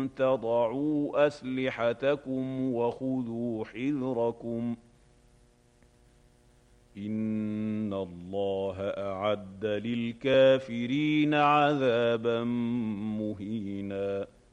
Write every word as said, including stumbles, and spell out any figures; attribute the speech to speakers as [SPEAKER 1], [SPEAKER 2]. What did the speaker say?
[SPEAKER 1] تضعوا أسلحتكم وخذوا حذركم إن الله أعد للكافرين عذابا مهينا